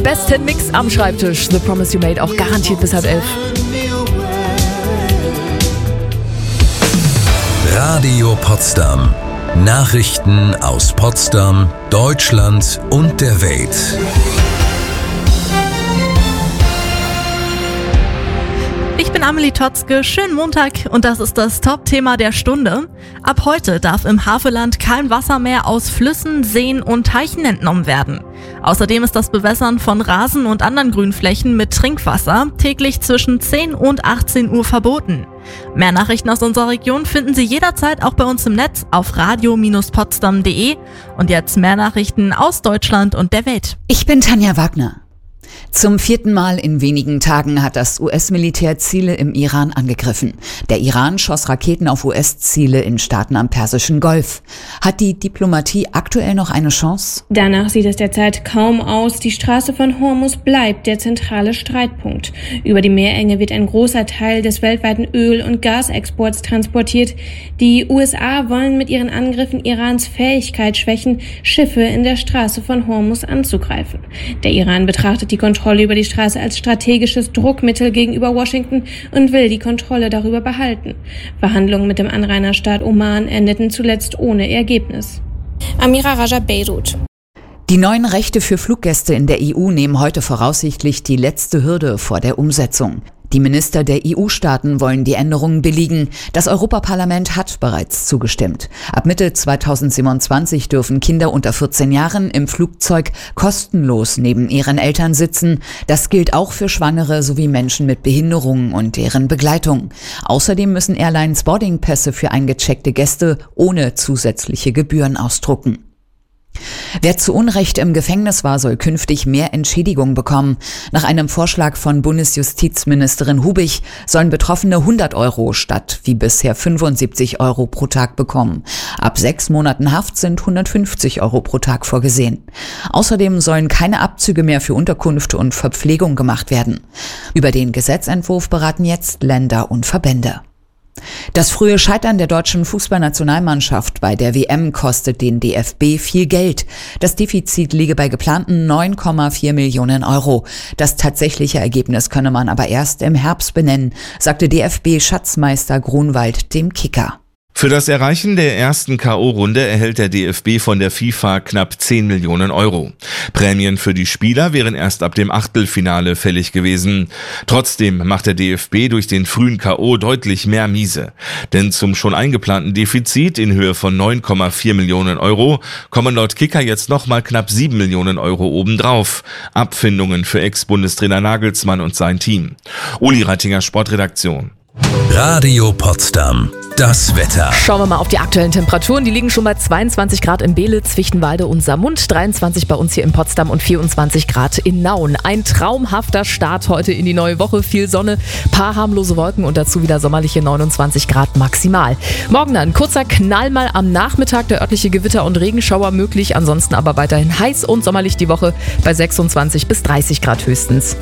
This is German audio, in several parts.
den besten Mix am Schreibtisch. The Promise You Made auch garantiert bis 10:30. Radio Potsdam. Nachrichten aus Potsdam, Deutschland und der Welt. Ich bin Amelie Totzke, schönen Montag und das ist das Top-Thema der Stunde. Ab heute darf im Havelland kein Wasser mehr aus Flüssen, Seen und Teichen entnommen werden. Außerdem ist das Bewässern von Rasen und anderen Grünflächen mit Trinkwasser täglich zwischen 10 und 18 Uhr verboten. Mehr Nachrichten aus unserer Region finden Sie jederzeit auch bei uns im Netz auf radio-potsdam.de. Und jetzt mehr Nachrichten aus Deutschland und der Welt. Ich bin Tanja Wagner. Zum 4. Mal in wenigen Tagen hat das US-Militär Ziele im Iran angegriffen. Der Iran schoss Raketen auf US-Ziele in Staaten am Persischen Golf. Hat die Diplomatie aktuell noch eine Chance? Danach sieht es derzeit kaum aus. Die Straße von Hormuz bleibt der zentrale Streitpunkt. Über die Meerenge wird ein großer Teil des weltweiten Öl- und Gasexports transportiert. Die USA wollen mit ihren Angriffen Irans Fähigkeit schwächen, Schiffe in der Straße von Hormuz anzugreifen. Der Iran betrachtet die Kontrolle über die Straße als strategisches Druckmittel gegenüber Washington und will die Kontrolle darüber behalten. Verhandlungen mit dem Anrainerstaat Oman endeten zuletzt ohne Ergebnis. Amira Raja, Beirut. Die neuen Rechte für Fluggäste in der EU nehmen heute voraussichtlich die letzte Hürde vor der Umsetzung. Die Minister der EU-Staaten wollen die Änderungen billigen. Das Europaparlament hat bereits zugestimmt. Ab Mitte 2027 dürfen Kinder unter 14 Jahren im Flugzeug kostenlos neben ihren Eltern sitzen. Das gilt auch für Schwangere sowie Menschen mit Behinderungen und deren Begleitung. Außerdem müssen Airlines Boardingpässe für eingecheckte Gäste ohne zusätzliche Gebühren ausdrucken. Wer zu Unrecht im Gefängnis war, soll künftig mehr Entschädigung bekommen. Nach einem Vorschlag von Bundesjustizministerin Hubig sollen Betroffene 100 € statt wie bisher 75 € pro Tag bekommen. Ab 6 Monaten Haft sind 150 € pro Tag vorgesehen. Außerdem sollen keine Abzüge mehr für Unterkunft und Verpflegung gemacht werden. Über den Gesetzentwurf beraten jetzt Länder und Verbände. Das frühe Scheitern der deutschen Fußballnationalmannschaft bei der WM kostet den DFB viel Geld. Das Defizit liege bei geplanten 9,4 Millionen €. Das tatsächliche Ergebnis könne man aber erst im Herbst benennen, sagte DFB-Schatzmeister Grunwald dem Kicker. Für das Erreichen der ersten K.O.-Runde erhält der DFB von der FIFA knapp 10 Millionen €. Prämien für die Spieler wären erst ab dem Achtelfinale fällig gewesen. Trotzdem macht der DFB durch den frühen K.O. deutlich mehr miese. Denn zum schon eingeplanten Defizit in Höhe von 9,4 Millionen € kommen laut Kicker jetzt nochmal knapp 7 Millionen € obendrauf. Abfindungen für Ex-Bundestrainer Nagelsmann und sein Team. Uli Reitinger, Sportredaktion. Radio Potsdam. Das Wetter. Schauen wir mal auf die aktuellen Temperaturen. Die liegen schon bei 22 Grad in Beelitz, Fichtenwalde und Saarmund, 23 bei uns hier in Potsdam und 24 Grad in Nauen. Ein traumhafter Start heute in die neue Woche. Viel Sonne, paar harmlose Wolken und dazu wieder sommerliche 29 Grad maximal. Morgen dann kurzer Knall mal am Nachmittag, der örtliche Gewitter- und Regenschauer möglich. Ansonsten aber weiterhin heiß und sommerlich die Woche bei 26 bis 30 Grad höchstens.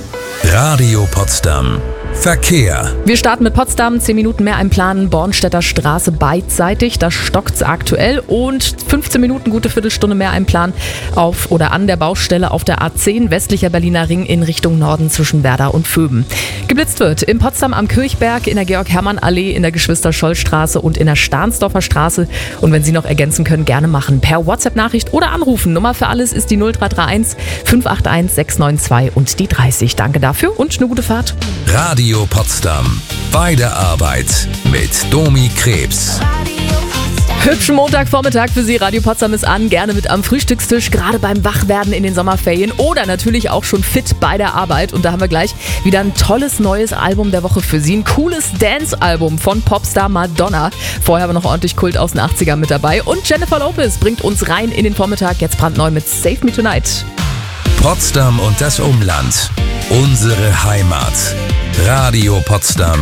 Radio Potsdam. Verkehr. Wir starten mit Potsdam, 10 Minuten mehr einplanen, Bornstädter Straße beidseitig, da stockt's aktuell und 15 Minuten, gute Viertelstunde mehr einplanen auf oder an der Baustelle auf der A10, westlicher Berliner Ring in Richtung Norden zwischen Werder und Vöben. Geblitzt wird in Potsdam am Kirchberg, in der Georg-Hermann-Allee, in der Geschwister-Scholl-Straße und in der Stahnsdorfer Straße. Und wenn Sie noch ergänzen können, gerne machen. Per WhatsApp-Nachricht oder anrufen. Nummer für alles ist die 0331 581 692 und die 30. Danke dafür und eine gute Fahrt. Radio Potsdam. Bei der Arbeit mit Domi Krebs. Hübschen Montagvormittag für Sie. Radio Potsdam ist an, gerne mit am Frühstückstisch, gerade beim Wachwerden in den Sommerferien oder natürlich auch schon fit bei der Arbeit. Und da haben wir gleich wieder ein tolles neues Album der Woche für Sie. Ein cooles Dance-Album von Popstar Madonna. Vorher aber noch ordentlich Kult aus den 80ern mit dabei. Und Jennifer Lopez bringt uns rein in den Vormittag, jetzt brandneu mit Save Me Tonight. Potsdam und das Umland. Unsere Heimat. Radio Potsdam.